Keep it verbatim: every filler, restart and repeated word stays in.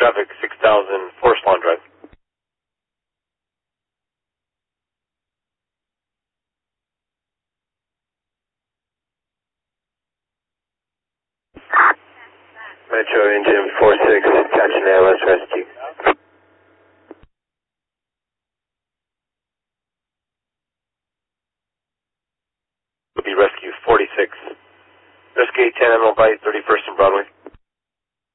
traffic, six thousand, Forest Lawn Drive. Metro Engine four six, attaching A L S rescue. Will be rescue forty-six. Rescue ten Emerald Bite, thirty-first and Broadway.